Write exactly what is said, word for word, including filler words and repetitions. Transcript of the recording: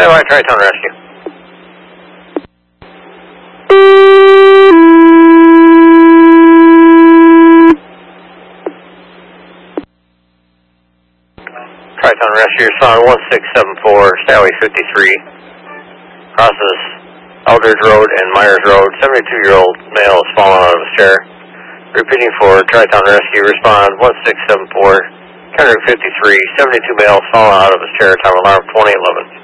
Stand by, Tri-Town Rescue. Tri-Town Rescue, respond one six seven four, Stowey fifty-three. Crosses Eldridge Road and Myers Road. seventy-two-year-old male is fallen out of his chair. Repeating for Tri-Town Rescue, respond one six seven four, Kendrick fifty-three. seventy-two male is fallen out of his chair. Time alarm twenty eleven.